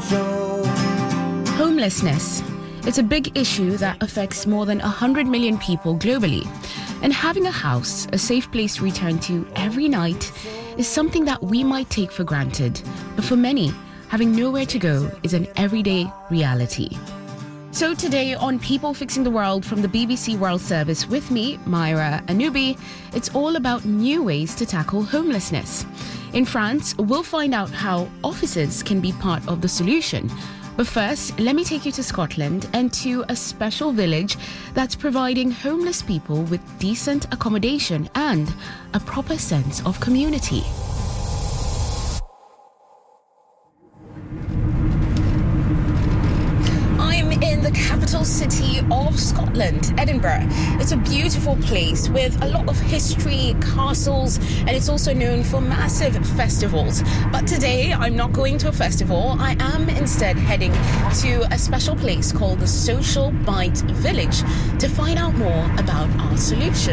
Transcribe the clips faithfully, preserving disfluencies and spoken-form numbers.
show. Homelessness. It's a big issue that affects more than one hundred million people globally. And having a house, a safe place to return to every night, is something that we might take for granted. But for many, having nowhere to go is an everyday reality. So today on People Fixing the World from the B B C World Service with me, Myra Anubi, it's all about new ways to tackle homelessness. In France, we'll find out how offices can be part of the solution. But first, let me take you to Scotland and to a special village that's providing homeless people with decent accommodation and a proper sense of community. In the capital city of Scotland, Edinburgh. It's a beautiful place with a lot of history, castles, and it's also known for massive festivals. But today, I'm not going to a festival. I am instead heading to a special place called the Social Bite Village to find out more about our solution.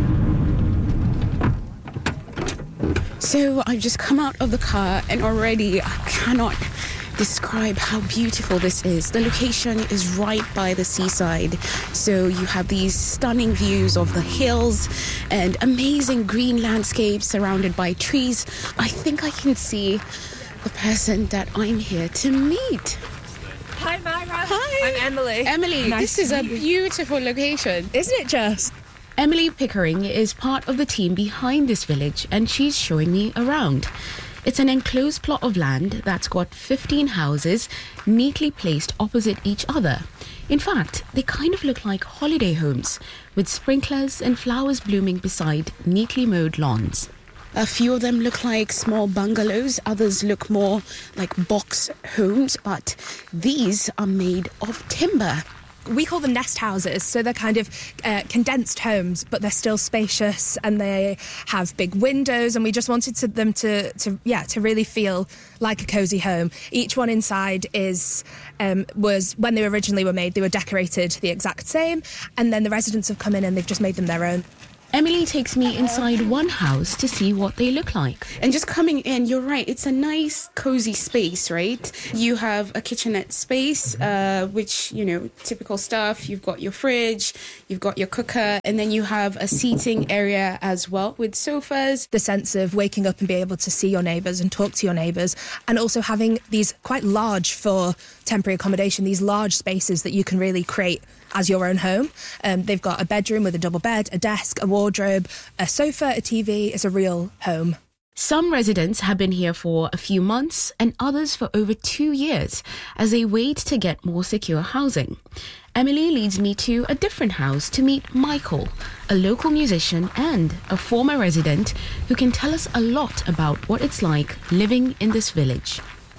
So I've just come out of the car and already I cannot describe how beautiful this is. The location is right by the seaside, so you have these stunning views of the hills and amazing green landscapes surrounded by trees. I think I can see the person that I'm here to meet. Hi, Myra. Hi. I'm Emily. Emily, Nice this is a you. beautiful location. Isn't it just? Emily Pickering is part of the team behind this village and she's showing me around. It's an enclosed plot of land that's got fifteen houses neatly placed opposite each other. In fact, they kind of look like holiday homes with sprinklers and flowers blooming beside neatly mowed lawns. A few of them look like small bungalows, others look more like box homes, but these are made of timber. We call them nest houses, so they're kind of uh, condensed homes, but they're still spacious and they have big windows, and we just wanted to, them to, to, yeah, to really feel like a cosy home. Each one inside is um, was, when they originally were made, they were decorated the exact same, and then the residents have come in and they've just made them their own. Emily takes me inside one house to see what they look like. And just coming in, you're right, it's a nice, cozy space, right? You have a kitchenette space, uh, which, you know, typical stuff. You've got your fridge, you've got your cooker, and then you have a seating area as well with sofas. The sense of waking up and being able to see your neighbours and talk to your neighbours, and also having these quite large for temporary accommodation, these large spaces that you can really create as your own home. Um, they've got a bedroom with a double bed, a desk, a wardrobe, a sofa, a T V. It's a real home. Some residents have been here for a few months and others for over two years as they wait to get more secure housing. Emily leads me to a different house to meet Michael, a local musician and a former resident who can tell us a lot about what it's like living in this village.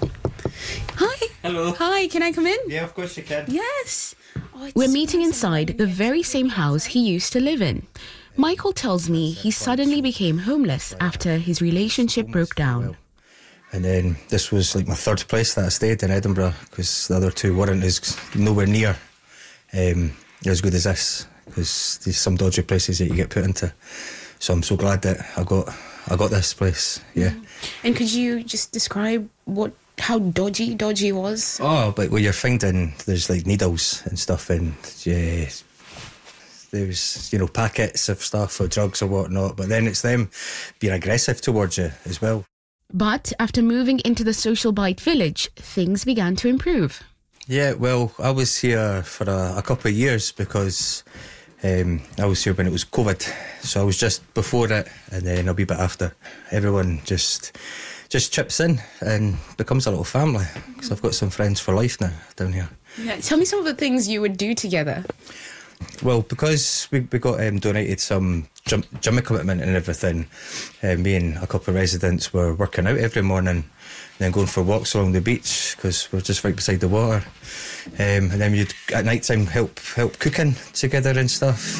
Hi. Hello. Hi, can I come in? Yeah, of course you can. Yes. Oh, We're meeting inside the very same house he used to live in. Michael tells me he suddenly became homeless after his relationship broke down. And then this was like my third place that I stayed in Edinburgh, because the other two weren't as nowhere near um, as good as this, because there's some dodgy places that you get put into. So I'm so glad that I got I got this place. Yeah. And could you just describe what how dodgy dodgy was? Oh, but where you're finding there's like needles and stuff, and yeah, there's, you know, packets of stuff or drugs or whatnot. But then it's them being aggressive towards you as well. But after moving into the Social Bite Village, things began to improve. Yeah, well, I was here for a, a couple of years because um, I was here when it was COVID. So I was just before it and then a wee bit after. Everyone just just chips in and becomes a little family, because I've got some friends for life now down here. Yeah, tell me some of the things you would do together. Well, because we, we got um, donated some gym, gym equipment and everything, uh, me and a couple of residents were working out every morning and then going for walks along the beach, because we're just right beside the water. Um, and then we'd at night time help help cooking together and stuff.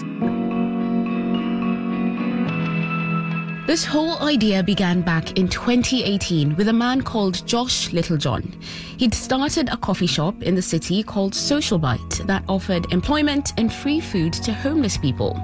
This whole idea began back in twenty eighteen with a man called Josh Littlejohn. He'd started a coffee shop in the city called Social Bite that offered employment and free food to homeless people.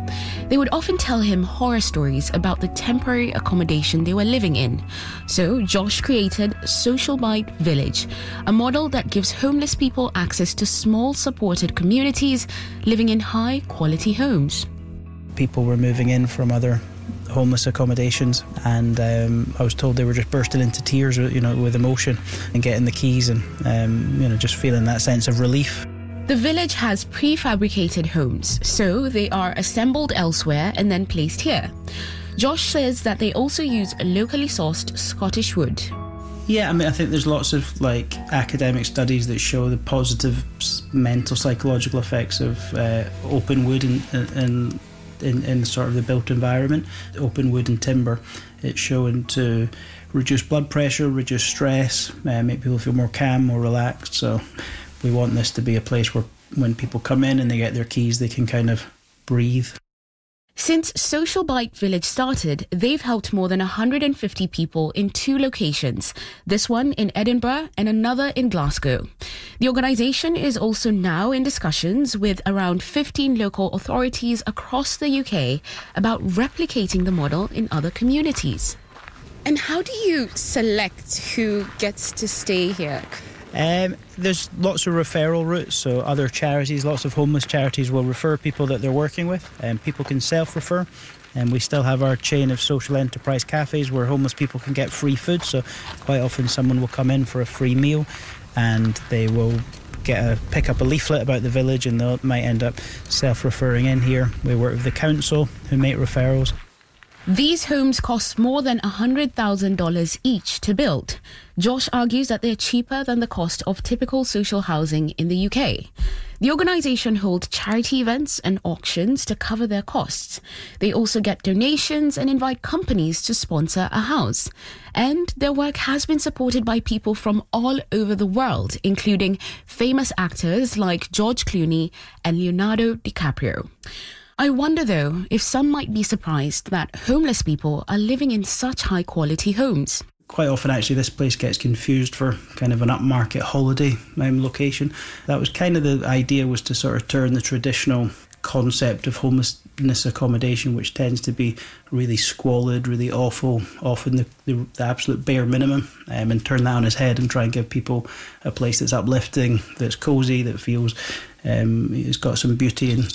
They would often tell him horror stories about the temporary accommodation they were living in. So Josh created Social Bite Village, a model that gives homeless people access to small supported communities living in high-quality homes. People were moving in from other homeless accommodations, and um, I was told they were just bursting into tears, you know, with emotion and getting the keys and um, you know, just feeling that sense of relief. The village has prefabricated homes, so they are assembled elsewhere and then placed here. Josh says that they also use locally sourced Scottish wood. Yeah, I mean, I think there's lots of like academic studies that show the positive mental psychological effects of uh, open wood and in, in, in sort of the built environment. Open wood and timber, it's shown to reduce blood pressure, reduce stress, uh, make people feel more calm, more relaxed. So we want this to be a place where when people come in and they get their keys, they can kind of breathe. Since Social Bite Village started, they've helped more than one hundred fifty people in two locations, this one in Edinburgh and another in Glasgow. The organisation is also now in discussions with around fifteen local authorities across the U K about replicating the model in other communities. And how do you select who gets to stay here? Um, there's lots of referral routes, so other charities, lots of homeless charities will refer people that they're working with, and people can self-refer. And we still have our chain of social enterprise cafes where homeless people can get free food, so quite often someone will come in for a free meal and they will get a pick up a leaflet about the village, and they might end up self-referring in here. We work with the council who make referrals. These homes cost more than one hundred thousand dollars each to build. Josh argues that they're cheaper than the cost of typical social housing in the U K. The organisation holds charity events and auctions to cover their costs. They also get donations and invite companies to sponsor a house. And their work has been supported by people from all over the world, including famous actors like George Clooney and Leonardo DiCaprio. I wonder, though, if some might be surprised that homeless people are living in such high-quality homes. Quite often, actually, this place gets confused for kind of an upmarket holiday um, location. That was kind of the idea, was to sort of turn the traditional concept of homelessness accommodation, which tends to be really squalid, really awful, often the, the, the absolute bare minimum, um, and turn that on its head and try and give people a place that's uplifting, that's cosy, that feels um, it's got some beauty and.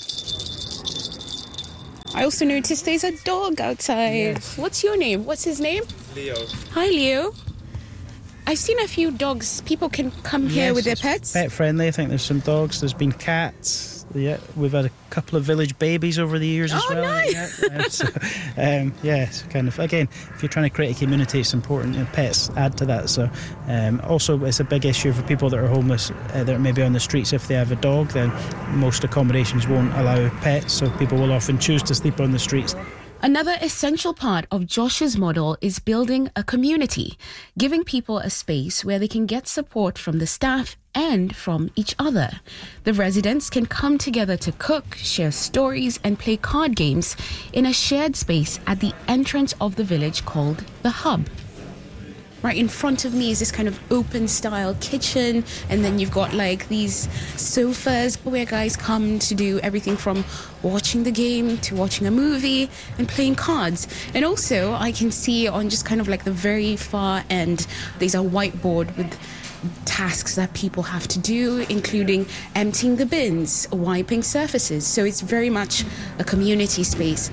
I also noticed there's a dog outside. Yes. What's your name? What's his name? Leo. Hi, Leo. I've seen a few dogs. People can come here Yes, with their it's pets. Pet friendly. I think there's some dogs. There's been cats. Yeah, we've had a couple of village babies over the years as Oh, well. nice. Yeah, um, so, um, yeah, it's kind of, again, if you're trying to create a community, it's important, and pets add to that. So um, also, it's a big issue for people that are homeless, uh, that are maybe on the streets. If they have a dog, then most accommodations won't allow pets, so people will often choose to sleep on the streets. Another essential part of Josh's model is building a community, giving people a space where they can get support from the staff and from each other. The residents can come together to cook, share stories, and play card games in a shared space at the entrance of the village called The Hub. Right in front of me is this kind of open style kitchen, and then you've got like these sofas where guys come to do everything from watching the game to watching a movie and playing cards. And also I can see on just kind of like the very far end, there's a whiteboard with tasks that people have to do, including emptying the bins, wiping surfaces. So it's very much a community space.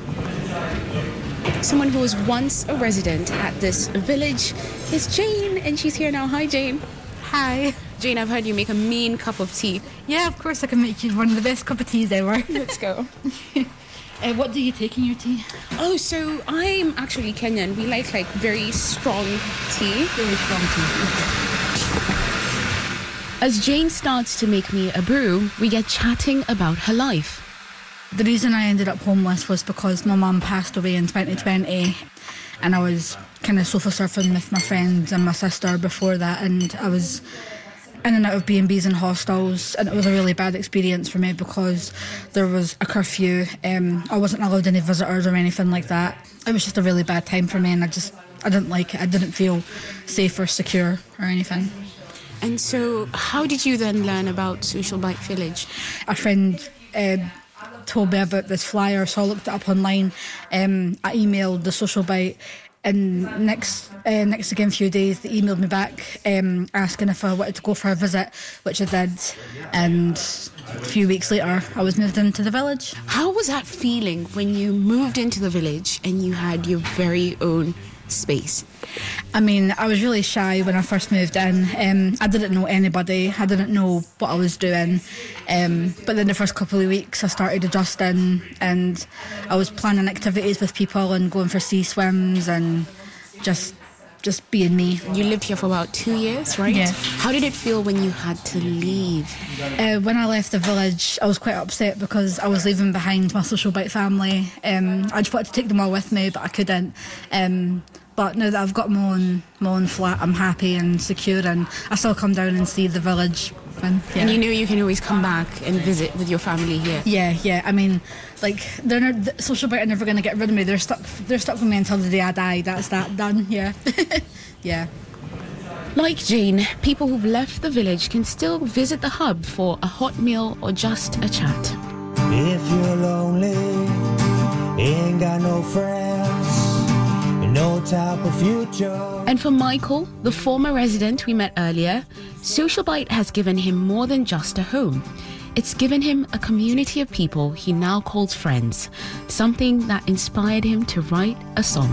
Someone who was once a resident at this village is Jane, and she's here now. Hi, Jane. Hi. Jane, I've heard you make a mean cup of tea. Yeah, of course I can make you one of the best cup of teas ever. Let's go. uh, what do you take in your tea? Oh, so I'm actually Kenyan. We like like very strong tea. Very strong tea. As Jane starts to make me a brew, we get chatting about her life. The reason I ended up homeless was because my mum passed away in twenty twenty, and I was kind of sofa surfing with my friends and my sister before that, and I was in and out of B and Bs and hostels, and it was a really bad experience for me because there was a curfew. Um, I wasn't allowed any visitors or anything like that. It was just a really bad time for me, and I just I didn't like it. I didn't feel safe or secure or anything. And so how did you then learn about Social Bite Village? A friend uh, told me about this flyer, so I looked it up online. Um, I emailed the Social Bite, and next uh, next again few days they emailed me back um, asking if I wanted to go for a visit, which I did, and a few weeks later I was moved into the village. How was that feeling when you moved into the village and you had your very own space? I mean, I was really shy when I first moved in. Um, I didn't know anybody. I didn't know what I was doing. Um, but then the first couple of weeks I started adjusting, and I was planning activities with people and going for sea swims and just just being me. You lived here for about two years, right? Yeah. How did it feel when you had to leave? Uh, when I left the village, I was quite upset because I was leaving behind my Social Bite family. Um, I just wanted to take them all with me, but I couldn't. Um, But now that I've got my own, my own flat, I'm happy and secure, and I still come down and see the village. And, yeah. And you know you can always come back and visit with your family here. Yeah, yeah. I mean, like, they're not, the Social Bite are never going to get rid of me. They're stuck. They're stuck with me until the day I die. That's that done. Yeah, yeah. Like Jane, people who've left the village can still visit the hub for a hot meal or just a chat. If you're lonely, ain't got no friends, no type of future. And for Michael, the former resident we met earlier, Social Bite has given him more than just a home. It's given him a community of people he now calls friends, something that inspired him to write a song.